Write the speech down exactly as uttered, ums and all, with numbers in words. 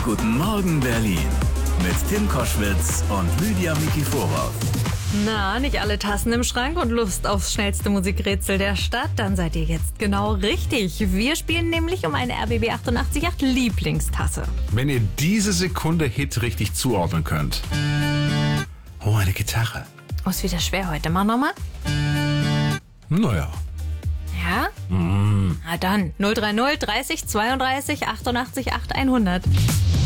Guten Morgen Berlin mit Tim Koschwitz und Lydia Mikiforov. Na, nicht alle Tassen im Schrank und Lust aufs schnellste Musikrätsel der Stadt? Dann seid ihr jetzt genau richtig. Wir spielen nämlich um eine R B B achtundachtzig Komma acht Lieblingstasse. Wenn ihr diese Sekunde Hit richtig zuordnen könnt. Oh, eine Gitarre. Oh, ist wieder schwer heute. Mach nochmal. Naja. Ja? Mm. Na dann, null drei null dreißig zweiunddreißig achtundachtzig acht hundert.